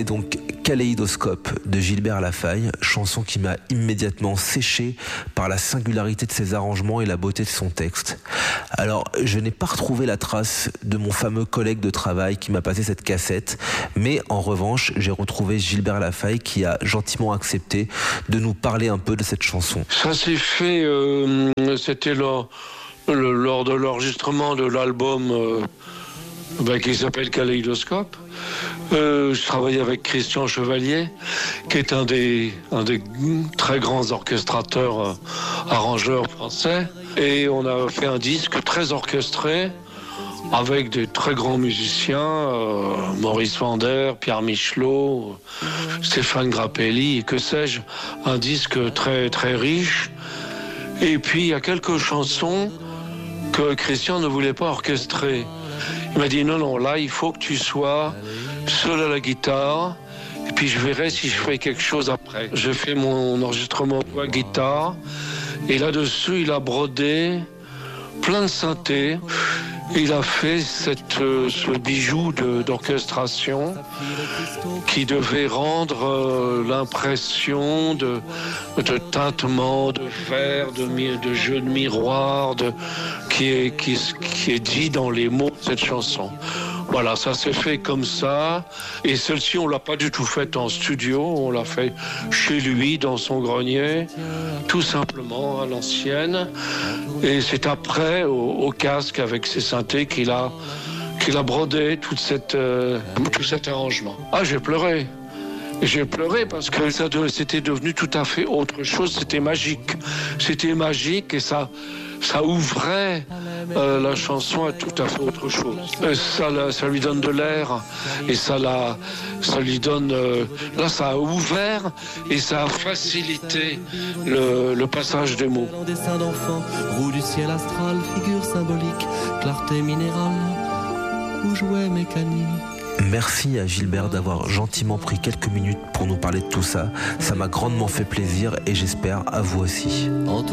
donc Kaléidoscope de Gilbert Lafaye, chanson qui m'a immédiatement séché par la singularité de ses arrangements et la beauté de son texte. Alors, je n'ai pas retrouvé la trace de mon fameux collègue de travail qui m'a passé cette cassette, mais en revanche, j'ai retrouvé Gilbert Lafaye qui a gentiment accepté de nous parler un peu de cette chanson. Ça s'est fait, c'était lors de l'enregistrement de l'album qui s'appelle Kaléidoscope. Je travaillais avec Christian Chevalier, qui est un des très grands orchestrateurs, arrangeurs français. Et on a fait un disque très orchestré, avec des très grands musiciens, Maurice Vander, Pierre Michelot, Stéphane Grappelli, et que sais-je, un disque très, très riche. Et puis il y a quelques chansons que Christian ne voulait pas orchestrer. Il m'a dit non, là il faut que tu sois seul à la guitare, et puis je verrai si je fais quelque chose après. J'ai fait mon enregistrement voix guitare, et là-dessus il a brodé plein de synthés. Il a fait ce bijou d'orchestration qui devait rendre l'impression de tintement, de verre, de jeu de miroir, qui est dit dans les mots de cette chanson. Voilà, ça s'est fait comme ça. Et celle-ci, on l'a pas du tout faite en studio, on l'a fait chez lui, dans son grenier, tout simplement, à l'ancienne. Et c'est après, au casque, avec ses synthés, qu'il a brodé tout cet arrangement. Ah, j'ai pleuré. J'ai pleuré parce que c'était devenu tout à fait autre chose. C'était magique. C'était magique et ça ouvrait la chanson à tout à fait autre chose. Ça lui donne de l'air et ça lui donne... là, ça a ouvert et ça a facilité le passage des mots. Dessin d'enfant, roue du ciel astral, figure symbolique, clarté minérale ou jouet mécanique. Merci à Gilbert d'avoir gentiment pris quelques minutes pour nous parler de tout ça. Ça m'a grandement fait plaisir et j'espère à vous aussi.